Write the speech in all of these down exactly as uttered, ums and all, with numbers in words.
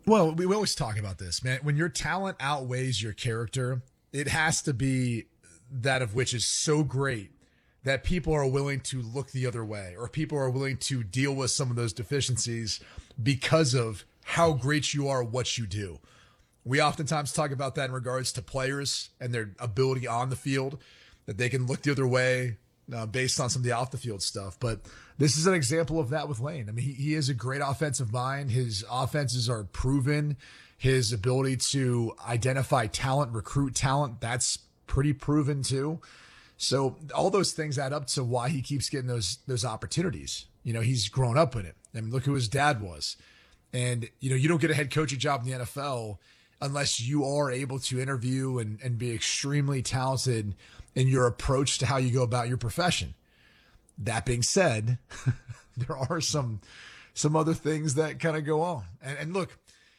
Well, we we always talk about this, man. When your talent outweighs your character, it has to be that of which is so great that people are willing to look the other way, or people are willing to deal with some of those deficiencies because of how great you are at what you do. We oftentimes talk about that in regards to players and their ability on the field, that they can look the other way uh, based on some of the off the field stuff. But this is an example of that with Lane. I mean, he, he is a great offensive mind. His offenses are proven. His ability to identify talent, recruit talent, that's pretty proven too. So all those things add up to why he keeps getting those those opportunities. You know, he's grown up with it. I mean, look who his dad was. And, you know, you don't get a head coaching job in the N F L unless you are able to interview and, and be extremely talented in your approach to how you go about your profession. That being said, there are some some other things that kind of go on. And, and look,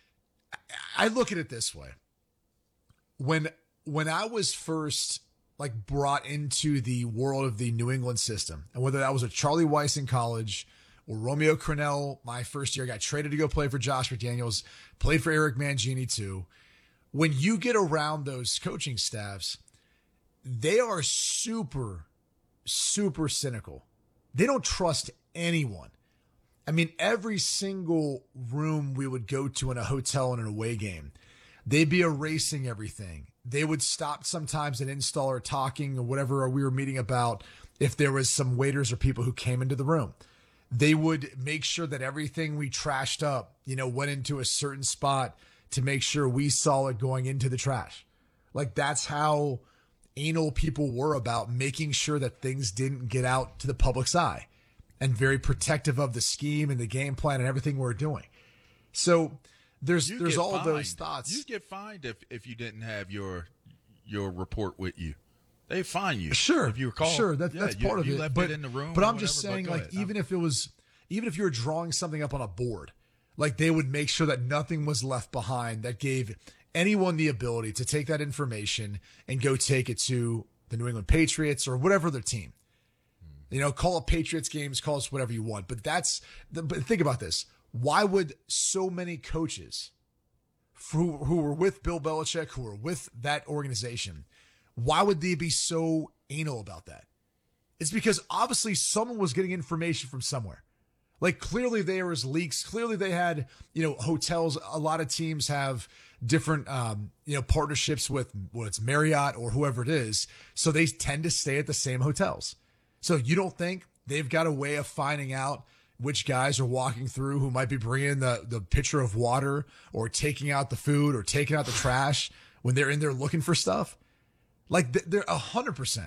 I look at it this way. When when I was first like brought into the world of the New England system, and whether that was a Charlie Weiss in college or Romeo Crennel my first year, got traded to go play for Josh McDaniels, played for Eric Mangini too. When you get around those coaching staffs, they are super, super cynical. They don't trust anyone. I mean, every single room we would go to in a hotel in an away game, they'd be erasing everything. They would stop sometimes an installer talking or whatever we were meeting about if there was some waiters or people who came into the room. They would make sure that everything we trashed up, you know, went into a certain spot to make sure we saw it going into the trash. Like, that's how anal people were about making sure that things didn't get out to the public's eye, and very protective of the scheme and the game plan and everything we're doing. So there's You there's get all fined. those thoughts. You get fined if, if you didn't have your your report with you. They fine you. Sure, if you recall. Sure, that, Yeah, that's you, part of you it. left But it in the room. but or I'm just whatever, saying, but go like, ahead. even if it was, even if you were drawing something up on a board, like, they would make sure that nothing was left behind that gave anyone the ability to take that information and go take it to the New England Patriots or whatever their team. You know, call it Patriots games, call us whatever you want. But that's the, but think about this. Why would so many coaches who, who were with Bill Belichick, who were with that organization, why would they be so anal about that? It's because obviously someone was getting information from somewhere. Like, clearly there was leaks. Clearly they had, you know, hotels. A lot of teams have different, um, you know, partnerships with, well, it's Marriott or whoever it is. So they tend to stay at the same hotels. So you don't think they've got a way of finding out which guys are walking through who might be bringing the, the pitcher of water or taking out the food or taking out the trash when they're in there looking for stuff? Like, they're a hundred percent.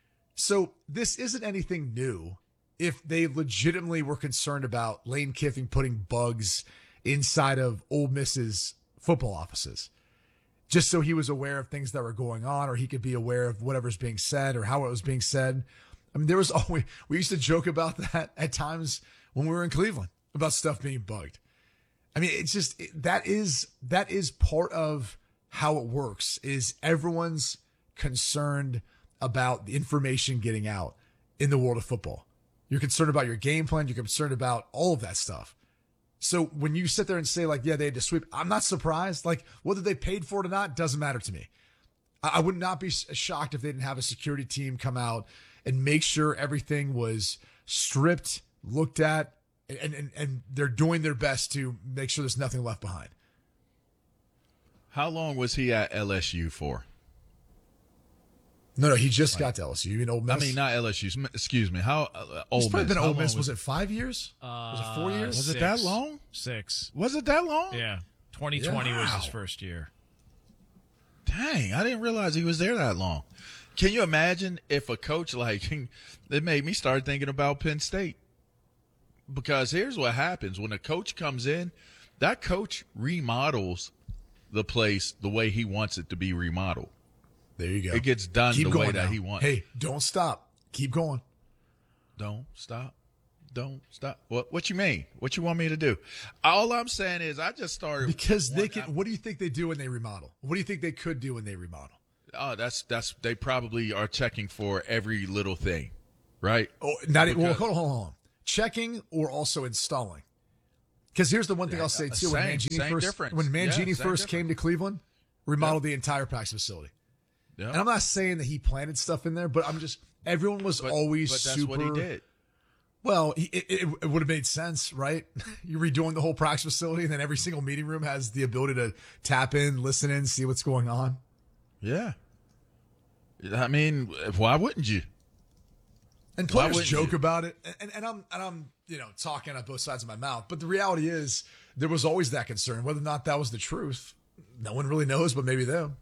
So this isn't anything new. If they legitimately were concerned about Lane Kiffin putting bugs inside of Ole Miss's football offices, just so he was aware of things that were going on, or he could be aware of whatever's being said or how it was being said. I mean, there was always, we used to joke about that at times when we were in Cleveland about stuff being bugged. I mean, it's just, it, that is, that is part of how it works, is everyone's concerned about the information getting out in the world of football. You're concerned about your game plan. You're concerned about all of that stuff. So when you sit there and say, like, yeah, they had to sweep, I'm not surprised. Like, whether they paid for it or not doesn't matter to me. I, I would not be shocked if they didn't have a security team come out and make sure everything was stripped, looked at, and, and, and they're doing their best to make sure there's nothing left behind. How long was he at L S U for? No, no, he just got to L S U. You mean Ole Miss? I mean, not L S U. Excuse me. How uh, Ole He's probably Miss? been How Ole Miss. long Was it five years? Uh, was it four years? Was it six. that long? Six. Was it that long? Yeah. twenty twenty Yeah. was his first year. Dang, I didn't realize he was there that long. Can you imagine if a coach like it made me start thinking about Penn State? Because here's what happens when a coach comes in, that coach remodels the place the way he wants it to be remodeled. There you go. It gets done Keep the going way that now. he wants. Hey, don't stop. Keep going. Don't stop. Don't stop. What what you mean? What you want me to do? All I'm saying is I just started Because they one- can. What do you think they do when they remodel? What do you think they could do when they remodel? Oh, that's that's they probably are checking for every little thing, right? Oh, not even. Well, Because- hold on, hold on. Checking or also installing? Because here's the one thing Yeah, I'll say uh, too: when same- Mangini same first difference. when Yeah, Mangini same first came to Cleveland, remodeled the entire practice facility. Yeah. And I'm not saying that he planted stuff in there, but I'm just everyone was But, always but that's super. what he did. Well, he, it, it, it would have made sense, right? You're redoing the whole practice facility, and then every single meeting room has the ability to tap in, listen in, see what's going on. Yeah. I mean, why wouldn't you? And players wouldn't joke you? about it, and, and, and I'm and I'm you know talking at both sides of my mouth. But the reality is, there was always that concern. Whether or not that was the truth, no one really knows, but maybe them.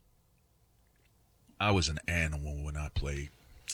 I was an animal when I played.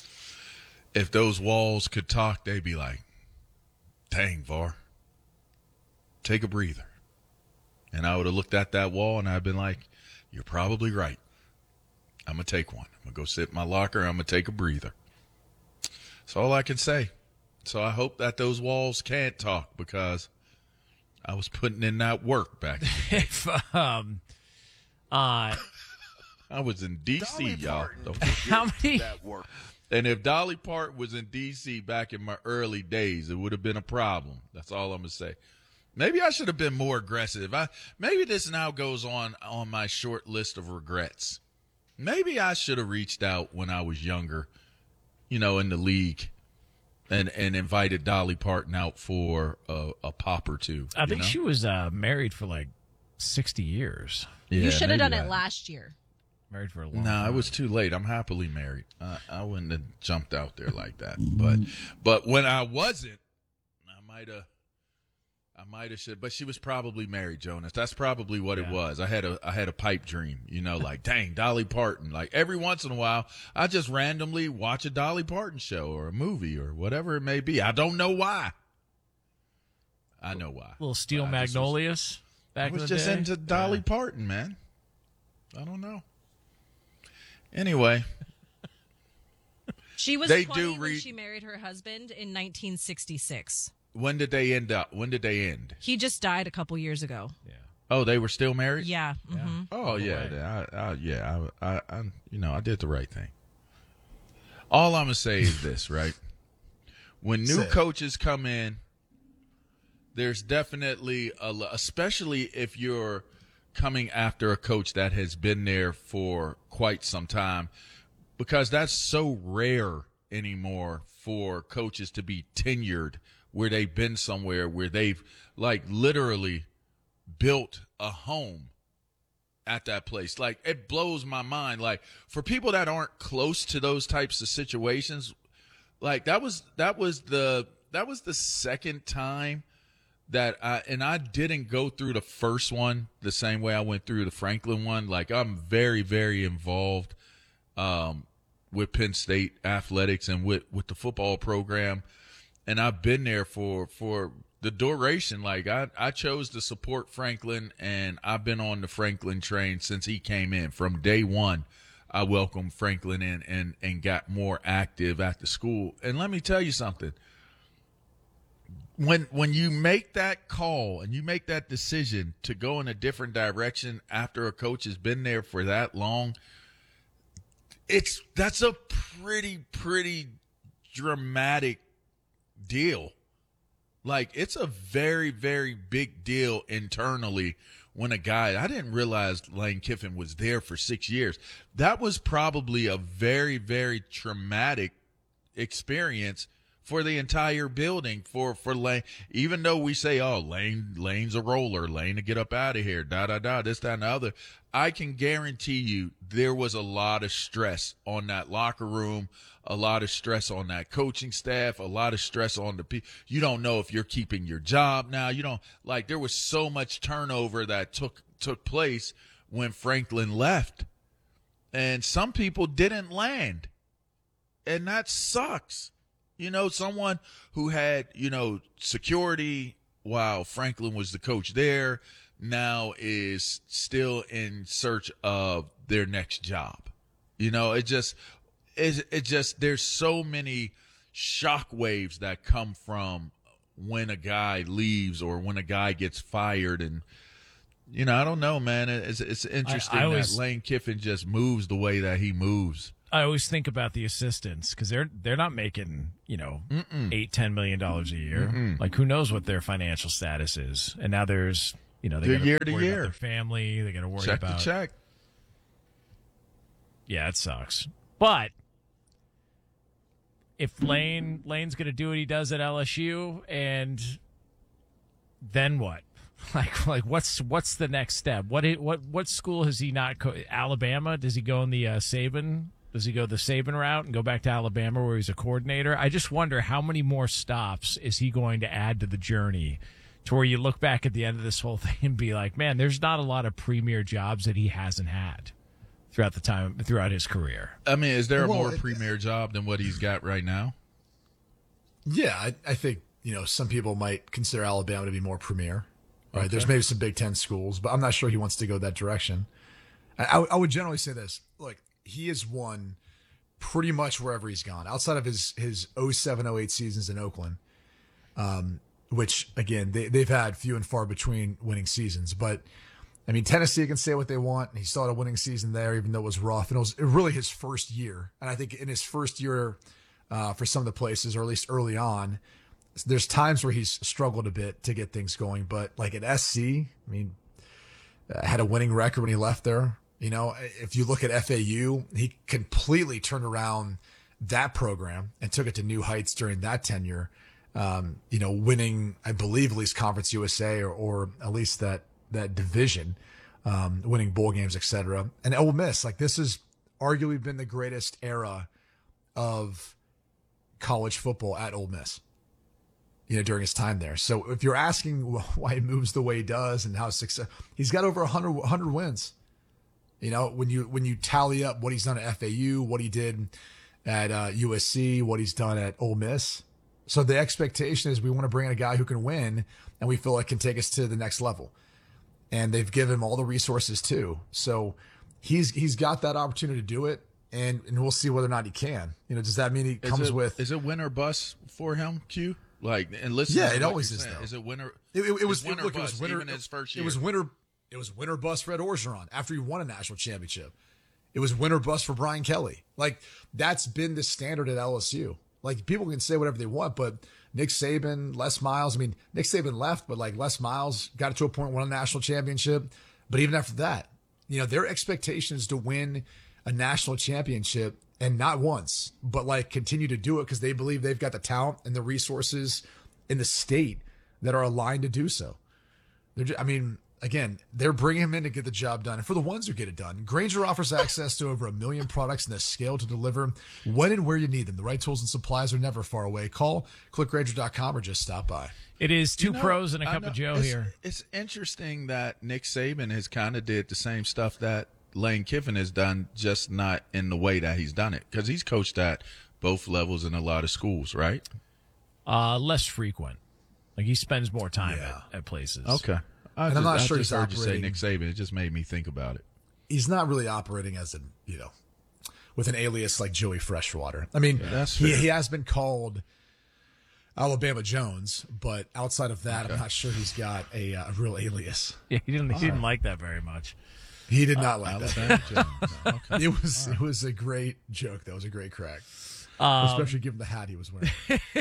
If those walls could talk, they'd be like, dang, Var, take a breather. And I would have looked at that wall and I'd been like, you're probably right. I'm going to take one. I'm going to go sit in my locker. I'm going to take a breather. That's all I can say. So I hope that those walls can't talk because I was putting in that work back then. If um, uh, I was in D C, y'all. Don't how many? That work. And if Dolly Parton was in D C back in my early days, it would have been a problem. That's all I'm going to say. Maybe I should have been more aggressive. I, maybe this now goes on on my short list of regrets. Maybe I should have reached out when I was younger, you know, in the league and, and invited Dolly Parton out for a, a pop or two. I you think know? she was uh, married for like sixty years. Yeah, You should have maybe done I- it last year. Married for a long No, time. it was too late. I'm happily married. I, I wouldn't have jumped out there like that. But but when I wasn't, I might have. I might have should, but she was probably married, Jonas. That's probably what it Yeah. was. I had a I had a pipe dream, you know, like dang, Dolly Parton. Like every once in a while, I just randomly watch a Dolly Parton show or a movie or whatever it may be. I don't know why. I know why. Little Steel But I just was- Magnolias back I was in the just day. into Dolly Yeah. Parton, man. I don't know. Anyway, She was They twenty do when read- she married her husband in nineteen sixty-six. when did they end up? When did they end? He just died a couple years ago. Yeah. Oh, they were still married? Yeah. hmm Oh, yeah. way. I, I, yeah. I, I, I, you know, I did the right thing. All I'm going to say is this, right? When new Say it. coaches come in, there's definitely, a, lo- especially if you're coming after a coach that has been there for quite some time, because that's so rare anymore for coaches to be tenured where they've been somewhere where they've like literally built a home at that place. Like it blows my mind. Like for people that aren't close to those types of situations, like that was that was the that was the second time that I and I didn't go through the first one the same way I went through the Franklin one. Like I'm very, very involved um, with Penn State athletics and with, with the football program. And I've been there for, for the duration. Like I, I chose to support Franklin, and I've been on the Franklin train since he came in. From day one, I welcomed Franklin in and, and got more active at the school. And let me tell you something. When when you make that call and you make that decision to go in a different direction after a coach has been there for that long, it's that's a pretty, pretty dramatic deal. Like it's a very, very big deal internally when a guy, I didn't realize Lane Kiffin was there for six years. That was probably a very, very traumatic experience for the entire building for, for Lane, even though we say, oh, Lane, Lane's a roller, Lane to get up out of here, da, da, da, this, that, and the other. I can guarantee you there was a lot of stress on that locker room, a lot of stress on that coaching staff, a lot of stress on the people. You don't know if you're keeping your job now. You don't like, there was so much turnover that took, took place when Franklin left, and some people didn't land, and that sucks. You know, someone who had, you know, security while Franklin was the coach there now is still in search of their next job. You know, it just, it, it just, there's so many shock waves that come from when a guy leaves or when a guy gets fired. And, you know, I don't know, man. It's, it's interesting I always- that Lane Kiffin just moves the way that he moves. I always think about the assistants because they're they're not making you know Mm-mm. eight ten million dollars a year. Mm-mm. Like who knows what their financial status is? And now there's you know they They're got year to to worry year. about their family. They got to worry Check about to check. Yeah, it sucks. But if Lane Lane's going to do what he does at L S U, and then what? Like, like what's what's the next step? What he, what what school has he not? Co- Alabama? Does he go in the uh, Saban? Does he go the Saban route and go back to Alabama where he's a coordinator? I just wonder how many more stops is he going to add to the journey, to where you look back at the end of this whole thing and be like, man, there's not a lot of premier jobs that he hasn't had throughout the time throughout his career. I mean, is there a Well, more it- premier job than what he's got right now? Yeah, I, I think you know some people might consider Alabama to be more premier. Right, there's maybe some Big Ten schools, but I'm not sure he wants to go that direction. I, I, I would generally say this: look, he has won pretty much wherever he's gone, outside of his his oh seven oh eight seasons in Oakland, um, which again they they've had few and far between winning seasons. But I mean, Tennessee can say what they want. And he still had a winning season there, even though it was rough, and it was really his first year. And I think in his first year, uh, for some of the places, or at least early on, there's times where he's struggled a bit to get things going, but like at S C, I mean, uh, had a winning record when he left there. You know, if you look at F A U, he completely turned around that program and took it to new heights during that tenure. Um, you know, winning, I believe, at least Conference U S A or, or at least that that division, um, winning bowl games, et cetera. And Ole Miss, like this has arguably been the greatest era of college football at Ole Miss. You know, during his time there. So if you're asking why he moves the way he does and how success, he's got over one hundred, one hundred wins. You know, when you when you tally up what he's done at F A U, what he did at uh, U S C, what he's done at Ole Miss. So the expectation is we want to bring in a guy who can win and we feel like can take us to the next level. And they've given him all the resources too. So he's he's got that opportunity to do it, and and we'll see whether or not he can. You know, does that mean he Is comes it, with? Is it win or bust for him, Q? Like, and listen, Yeah, to it what always you're is, saying. though. Is it winner? It, it, it was winner look, it bust, was winner even his first year. It was winner. It was winner bust Fred Orgeron after he won a national championship. It was winner bust for Brian Kelly. Like that's been the standard at L S U. Like people can say whatever they want, but Nick Saban, Les Miles. I mean, Nick Saban left, but like Les Miles got it to a point, won a national championship. But even after that, you know, their expectation is to win a national championship, and not once, but like continue to do it because they believe they've got the talent and the resources in the state that are aligned to do so. They're just, I mean, again, they're bringing him in to get the job done. And for the ones who get it done, Grainger offers access to over a million products and the scale to deliver when and where you need them. The right tools and supplies are never far away. Call, click Grainger dot com, or just stop by. It is two You know, pros and a I cup know- of Joe it's, here. It's interesting that Nick Saban has kind of did the same stuff that Lane Kiffin has done, just not in the way that he's done it, because he's coached at both levels in a lot of schools, right? Uh, less frequent. Like he spends more time Yeah. at, at places. Okay. I And just, I'm not I sure just he's heard you say operating- Nick Saban. It just made me think about it. He's not really operating as an, you know, with an alias like Joey Freshwater. I mean, that's he, fair. he has been called Alabama Jones, but outside of that, I'm not sure he's got a, uh, a real alias. Yeah, he didn't. He didn't like that very much. He did not like that. Alabama Jones. Okay. It was it was a great joke. That was a great crack, Um, especially given the hat he was wearing.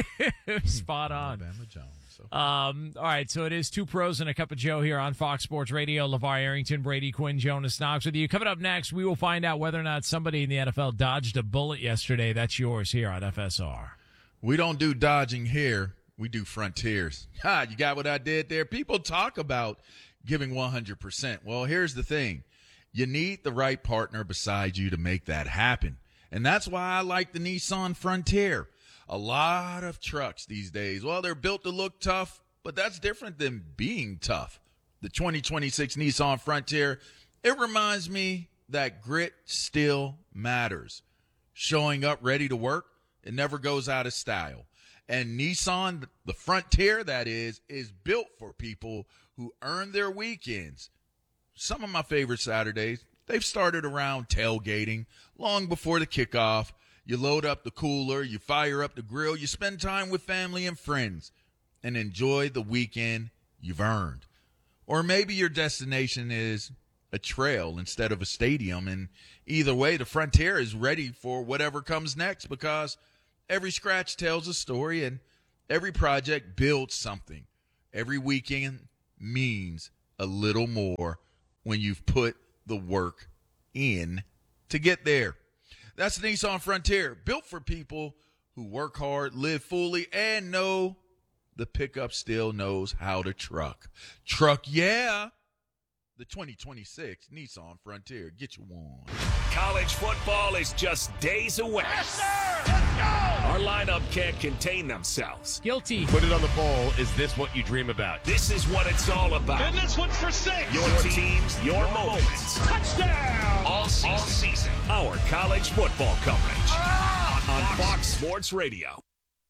Spot on. Alabama Jones. So. Um, all right, so it is two pros and a cup of Joe here on Fox Sports Radio. LeVar Arrington, Brady Quinn, Jonas Knox with you. Coming up next, we will find out whether or not somebody in the N F L dodged a bullet yesterday. That's yours here on F S R. We don't do dodging here. We do frontiers. Ha, you got what I did there? People talk about giving one hundred percent. Well, here's the thing. You need the right partner beside you to make that happen. And that's why I like the Nissan Frontier. A lot of trucks these days, well, they're built to look tough, but that's different than being tough. The twenty twenty-six Nissan Frontier, it reminds me that grit still matters. Showing up ready to work, it never goes out of style. And Nissan, the Frontier that is, is built for people who earn their weekends. Some of my favorite Saturdays, they've started around tailgating long before the kickoff. You load up the cooler, you fire up the grill, you spend time with family and friends, and enjoy the weekend you've earned. Or maybe your destination is a trail instead of a stadium. And either way, the Frontier is ready for whatever comes next because every scratch tells a story and every project builds something. Every weekend means a little more when you've put the work in to get there. That's the Nissan Frontier, built for people who work hard, live fully, and know the pickup still knows how to truck. Truck, yeah. The twenty twenty-six Nissan Frontier. Get you one. College football is just days away. Yes, sir! Let's go! Our lineup can't contain themselves. Guilty. Put it on the bowl. Is this what you dream about? This is what it's all about. And this one's for six. Your teams, your moments. Touchdown! All season. All season. Our college football coverage. Ah! On Fox Sports Radio.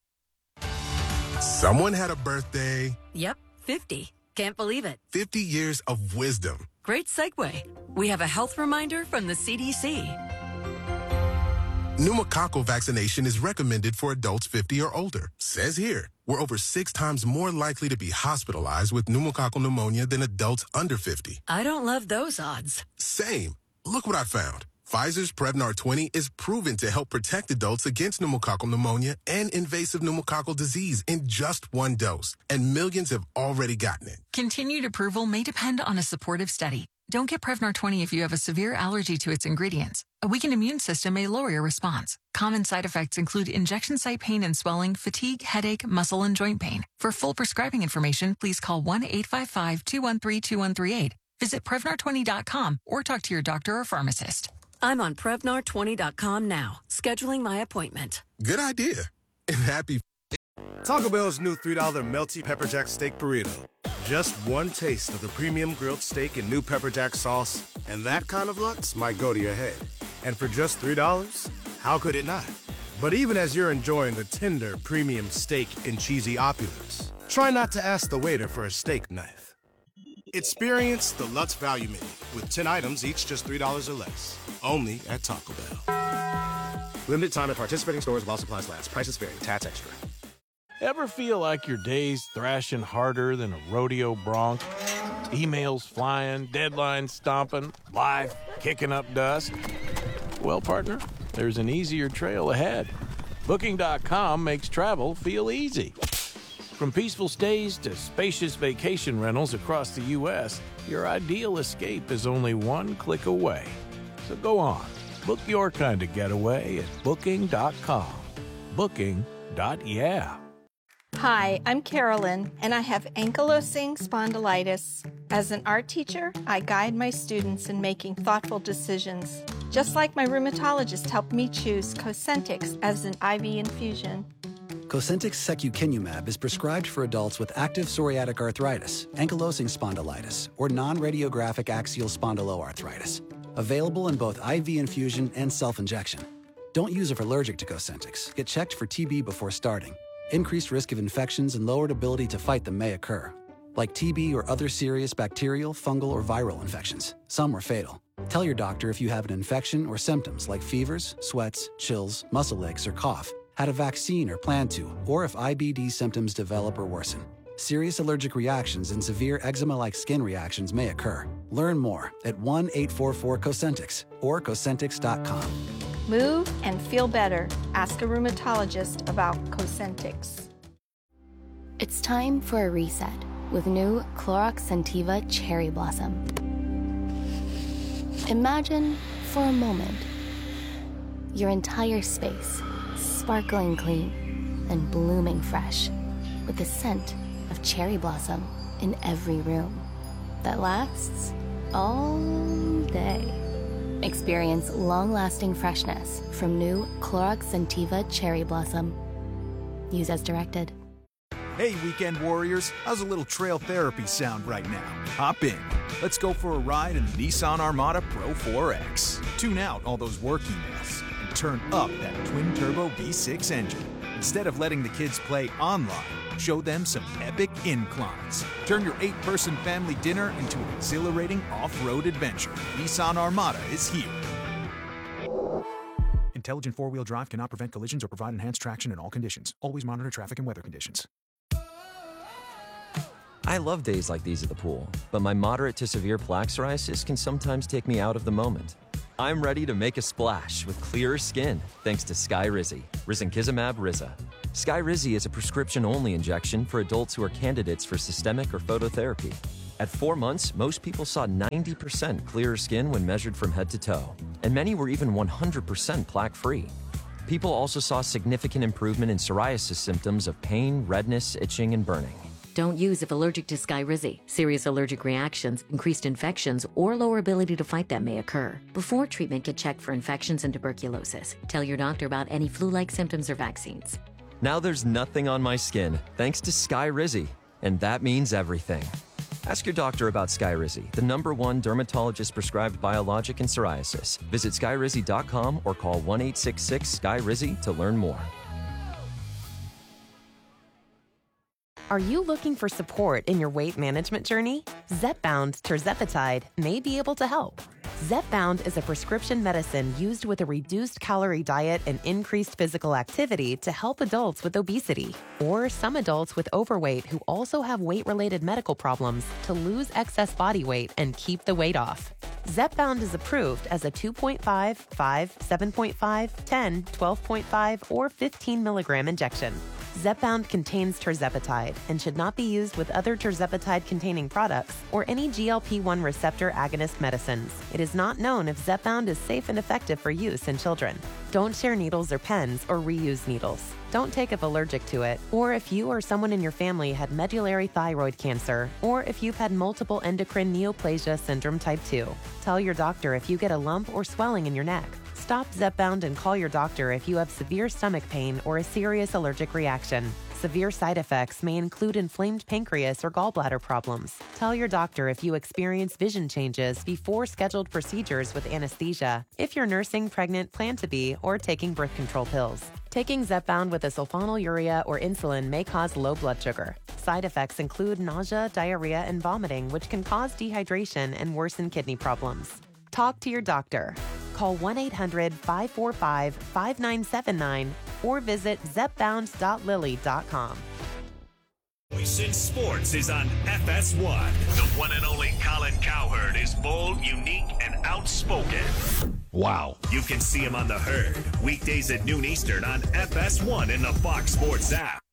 Someone had a birthday. Yep, fifty. Can't believe it. fifty years of wisdom. Great segue. We have a health reminder from the C D C. Pneumococcal vaccination is recommended for adults fifty or older. Says here, we're over six times more likely to be hospitalized with pneumococcal pneumonia than adults under fifty. I don't love those odds. Same. Look what I found. Pfizer's Prevnar twenty is proven to help protect adults against pneumococcal pneumonia and invasive pneumococcal disease in just one dose, and millions have already gotten it. Continued approval may depend on a supportive study. Don't get Prevnar twenty if you have a severe allergy to its ingredients. A weakened immune system may lower your response. Common side effects include injection site pain and swelling, fatigue, headache, muscle, and joint pain. For full prescribing information, please call one eight five five, two one three, two one three eight. Visit Prevnar twenty dot com or talk to your doctor or pharmacist. I'm on Prevnar twenty dot com now, scheduling my appointment. Good idea. And happy Taco Bell's new three dollar Melty Pepper Jack Steak Burrito. Just one taste of the premium grilled steak and new pepper jack sauce, and that kind of lux might go to your head. And for just three dollars, how could it not? But even as you're enjoying the tender premium steak and cheesy opulence, try not to ask the waiter for a steak knife. Experience the Lutz Value Menu with ten items, each just three dollars or less. Only at Taco Bell. Limited time at participating stores while supplies last. Prices vary. Tats extra. Ever feel like your day's thrashing harder than a rodeo bronc? Emails flying, deadlines stomping, life kicking up dust? Well, partner, there's an easier trail ahead. Booking dot com makes travel feel easy. From peaceful stays to spacious vacation rentals across the U S, your ideal escape is only one click away. So go on, book your kind of getaway at Booking dot com. Booking. Yeah. Hi, I'm Carolyn, and I have ankylosing spondylitis. As an art teacher, I guide my students in making thoughtful decisions, just like my rheumatologist helped me choose Cosentyx as an I V infusion. Cosentyx secukinumab is prescribed for adults with active psoriatic arthritis, ankylosing spondylitis, or non-radiographic axial spondyloarthritis. Available in both I V infusion and self-injection. Don't use if allergic to Cosentyx. Get checked for T B before starting. Increased risk of infections and lowered ability to fight them may occur, like T B or other serious bacterial, fungal, or viral infections. Some are fatal. Tell your doctor if you have an infection or symptoms like fevers, sweats, chills, muscle aches, or cough, had a vaccine or plan to, or if I B D symptoms develop or worsen. Serious allergic reactions and severe eczema-like skin reactions may occur. Learn more at one eight four four Cosentyx or Cosentyx dot com. Move and feel better. Ask a rheumatologist about Cosentyx. It's time for a reset with new Clorox Scentiva Cherry Blossom. Imagine, for a moment, your entire space sparkling clean and blooming fresh with the scent of cherry blossom in every room that lasts all day. Experience long-lasting freshness from new Clorox Scentiva Cherry Blossom. Use as directed. Hey, weekend warriors, how's a little trail therapy sound right now? Hop in. Let's go for a ride in the Nissan Armada Pro four X. Tune out all those work emails and turn up that twin-turbo V six engine. Instead of letting the kids play online, show them some epic inclines. Turn your eight-person family dinner into an exhilarating off-road adventure. Nissan Armada is here. Intelligent four-wheel drive cannot prevent collisions or provide enhanced traction in all conditions. Always monitor traffic and weather conditions. I love days like these at the pool, but my moderate to severe plaque psoriasis can sometimes take me out of the moment. I'm ready to make a splash with clearer skin thanks to Skyrizi, risankizumab Riza. Skyrizi is a prescription-only injection for adults who are candidates for systemic or phototherapy. At four months, most people saw ninety percent clearer skin when measured from head to toe, and many were even one hundred percent plaque-free. People also saw significant improvement in psoriasis symptoms of pain, redness, itching, and burning. Don't use if allergic to Skyrizi. Serious allergic reactions, increased infections, or lower ability to fight them may occur. Before treatment, get checked for infections and tuberculosis. Tell your doctor about any flu-like symptoms or vaccines. Now there's nothing on my skin thanks to Skyrizi, and that means everything. Ask your doctor about Skyrizi, the number one dermatologist-prescribed biologic in psoriasis. Visit skyrizi dot com or call one eight six six Skyrizi to learn more. Are you looking for support in your weight management journey? Zepbound tirzepatide may be able to help. Zepbound is a prescription medicine used with a reduced calorie diet and increased physical activity to help adults with obesity or some adults with overweight who also have weight-related medical problems to lose excess body weight and keep the weight off. Zepbound is approved as a two point five, five, seven point five, ten, twelve point five, or fifteen milligram injection. Zepbound contains tirzepatide and should not be used with other tirzepatide-containing products or any G L P one receptor agonist medicines. It is not known if Zepbound is safe and effective for use in children. Don't share needles or pens or reuse needles. Don't take if allergic to it, or if you or someone in your family had medullary thyroid cancer, or if you've had multiple endocrine neoplasia syndrome type two. Tell your doctor if you get a lump or swelling in your neck. Stop Zepbound and call your doctor if you have severe stomach pain or a serious allergic reaction. Severe side effects may include inflamed pancreas or gallbladder problems. Tell your doctor if you experience vision changes before scheduled procedures with anesthesia, if you're nursing, pregnant, plan to be, or taking birth control pills. Taking Zepbound with a sulfonylurea or insulin may cause low blood sugar. Side effects include nausea, diarrhea, and vomiting, which can cause dehydration and worsen kidney problems. Talk to your doctor. Call one eight hundred, five four five, five nine seven nine or visit zepbound dot lilly dot com. Voice in Sports is on F S one. The one and only Colin Cowherd is bold, unique, and outspoken. Wow. You can see him on The Herd, weekdays at noon Eastern on F S one in the Fox Sports app.